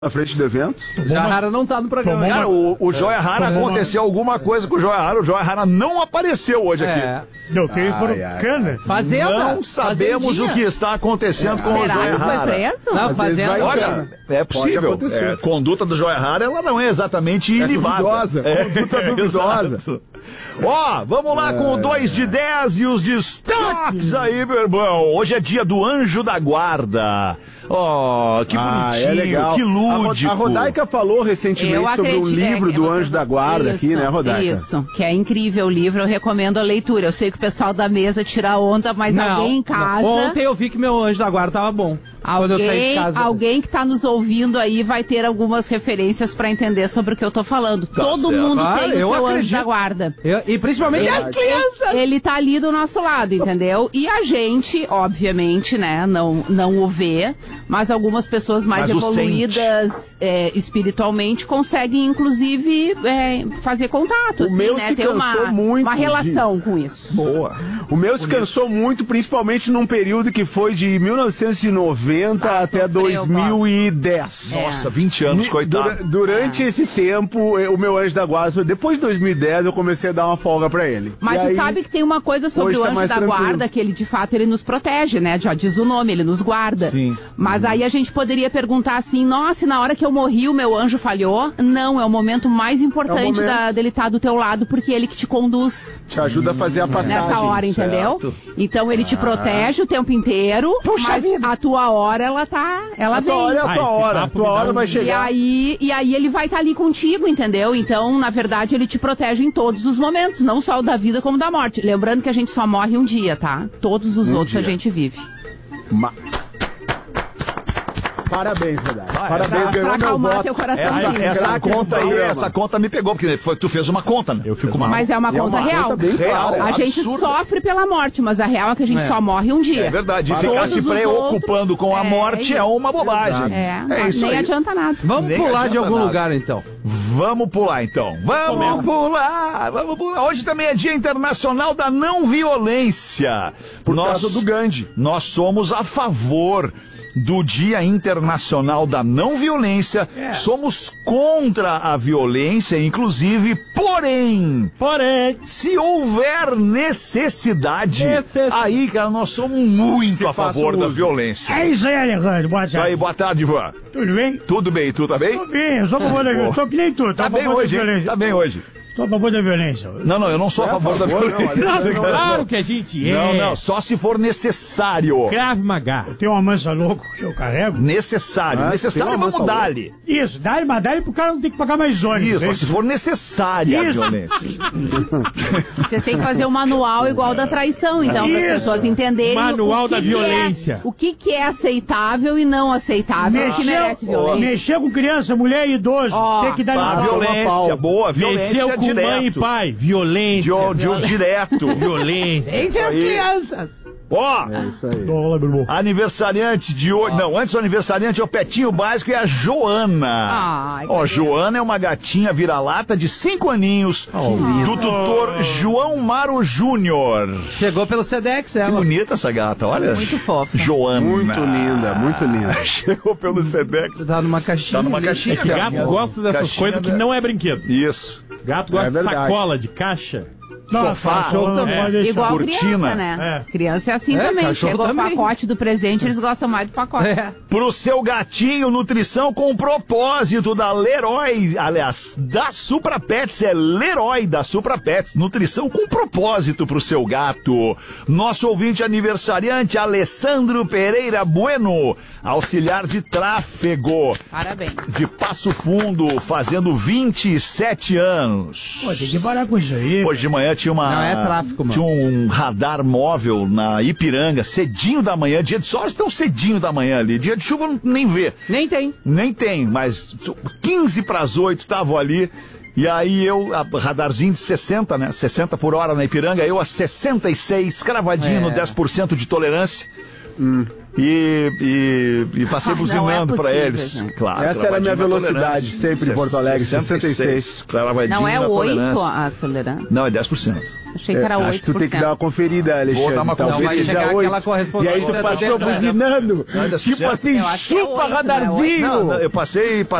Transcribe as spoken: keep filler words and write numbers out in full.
na frente do evento. O Joia Rara não tá no programa. Cara, o, o Joia Rara aconteceu alguma coisa com o Joia Rara. O Joia Rara não apareceu hoje aqui. É. Não, que ele foram cana. Fazenda. Não sabemos Fazendinha. o que está acontecendo É. com Será o Joia que foi Rara. preso? Não, Às vezes Fazenda. vai- Olha, é possível. Pode acontecer. É, conduta do Joia Rara, ela não é exatamente É ilibada. duvidosa. Conduta duvidosa. exato. Ó, vamos lá com o dois de dez e os destaques aí, meu irmão. Hoje é dia do Anjo da Guarda. Ó, que Ah, bonitinho, é legal. que A, lúdico. Ro- a Rodaica falou recentemente Eu sobre acredito. um livro é, do vocês Anjo não- da Guarda isso, aqui, né, Rodaica? Isso, que é incrível o livro, eu recomendo a leitura. Eu sei que o pessoal da mesa tira onda, mas Não, alguém em não. casa... Ontem eu vi que meu Anjo da Guarda tava bom. Quando eu saí de Alguém, casa. alguém que tá nos ouvindo aí vai ter algumas referências pra entender sobre o que eu tô falando. Todo certo. mundo Ah, tem o eu seu anjo acredito. da guarda. Eu- e principalmente as crianças. Ele tá ali do nosso lado, entendeu? E a gente, obviamente, né, não, não o vê, mas algumas pessoas mais Mas o evoluídas é, espiritualmente conseguem, inclusive, é, fazer contato, O assim, meu né? se Ter uma, cansou muito uma de- relação com isso. Boa. O meu se cansou muito, principalmente num período que foi de mil novecentos e noventa Ah, até sofreu, dois mil e dez. É. Nossa, vinte anos, Mi- coitado. dura- durante É. esse tempo, eh, o meu anjo da guarda, depois de dois mil e dez, eu comecei a dar uma folga pra ele. Mas E tu aí, sabe que tem uma coisa sobre hoje o tá anjo mais da tranquilo. guarda, que ele de fato ele nos protege, né? Já diz o nome, ele nos guarda. Sim. Mas aí a gente poderia perguntar assim, nossa, e na hora que eu morri o meu anjo falhou? Não, é o momento mais importante É o momento. da- dele estar do teu lado, porque é ele que te conduz te ajuda a fazer a passagem. nessa hora, entendeu? certo. Então ele te protege o tempo inteiro, mas a tua hora, ela tá, ela A tua vem. hora é a Ah, tua esse hora, a papo tua me dá hora um- vai E chegar. aí, e aí ele vai estar ali contigo, entendeu? Então, na verdade, ele te protege em todos os momentos, não só o da vida como da morte. Lembrando que a gente só morre um dia, tá? Todos os outros a gente vive. Ma- Parabéns, Rodaica. Parabéns, Pra, ganhou pra meu acalmar voto. teu coraçãozinho. Essa, essa Craque do conta aí, programa. essa conta me pegou, porque foi, tu fez uma conta, né? Eu fico uma... Mas é uma E é conta uma real. conta bem Real. clara. A gente absurda. sofre pela morte, mas a real é que a gente É. só morre um dia. É verdade. E Todos ficar se os preocupando outros, com a é morte é isso. uma bobagem. É, É isso nem aí. adianta nada. Vamos Nem pular de adianta algum nada. lugar, então. Vamos pular então. Vamos pular, vamos pular. Hoje também é Dia Internacional da Não Violência. Por causa do Gandhi. Nós somos a favor do Dia Internacional da Não Violência. Somos contra a violência, inclusive, porém, Porém, se houver necessidade, Necessidade. aí, cara, nós somos muito Se a faça favor da uso. violência. é isso aí, Alejandro. Boa Isso aí, tarde. boa tarde, Ivan. Tudo bem? Tudo bem, tu tá bem? Tudo bem, eu sou a favor da violência. Sou que nem tu, Tá a bem favor da hoje, hein? violência. Tá bem hoje. Tô a favor da violência. Não, não, eu não sou a favor da favor, não, violência. Alexandre, não, Claro que a gente é. Não, não, só se for necessário. Krav Maga. Tem uma mansa louco que eu carrego. Necessário. Ah, necessário, tem uma vamos moça dar-lhe. Isso, dá-lhe, mas dá-lhe pro cara não ter que pagar mais ônibus. Isso, hein? mas se for necessária a Isso. violência. Vocês têm que fazer um manual igual da traição, então, para as Isso. pessoas entenderem Manual o que da que violência. É, o que, que é aceitável e não aceitável, o que merece violência. mexer com criança, mulher e idoso. Ó, tem que dar A Ah, violência, pau. boa, violência Mexeu com direto. mãe e pai. Violência. De, o- de um direto. Violência. Gente, as aí. crianças. Ó, É isso aí. Olá, meu irmão. aniversariante de hoje. Não, antes do aniversariante é o Petinho Básico e a Joana. Ai, Ó, cadê? Joana é uma gatinha vira-lata de cinco aninhos. do tutor João Maro Júnior. Chegou pelo Sedex, Que ela. bonita essa gata, olha. Muito fofa. Joana. Muito linda, muito linda. Chegou pelo Sedex. Tá numa caixinha. Tá numa ali. caixinha. É que gato gatinha. gosta dessas Caixinha coisas que da- não é brinquedo. Isso. Gato gosta É de verdade. sacola, de caixa. Sofá. cachorro não também. pode deixar. Igual Cortina. criança, né? Criança é assim É, também. cachorro Chegou o também. pacote do presente, eles gostam mais do pacote. É. Pro seu gatinho, nutrição com propósito da Leroy, aliás, da Supra Pets, é Leroy da Supra Pets, nutrição com propósito pro seu gato. Nosso ouvinte aniversariante, Alessandro Pereira Bueno, auxiliar de tráfego Parabéns. de Passo Fundo, fazendo vinte e sete anos. Pô, tem que parar com isso aí. Hoje de manhã tinha uma. Não, é tráfico, mano. Tinha um radar móvel na Ipiranga, cedinho da manhã, dia de sol, então cedinho da manhã ali. Dia de chuva não- nem vê. Nem tem. Nem tem, mas quinze para as oito estavam ali. E aí eu, a- radarzinho de sessenta, né? sessenta por hora na Ipiranga, eu a sessenta e seis, cravadinho É. no dez por cento de tolerância. E, e, e passei Ah, não buzinando é pra possível, eles. gente. Claro, Essa era a minha cravadinho, velocidade, tolerância. sempre em Porto Alegre, sessenta e seis. Cravadinho Não é na oito tolerância. a tolerância? Não, é dez por cento. Achei que era Acho oito que tu por tem que dar uma cento. conferida, Alexandre. Vou dar uma Talvez Não, vai seja chegar oito. aquela correspondência E aí tu da passou dentro, né? buzinando. Não, dez por cento. Tipo assim, Eu acho que é chupa oito, né? radarzinho. Não, não, eu passei,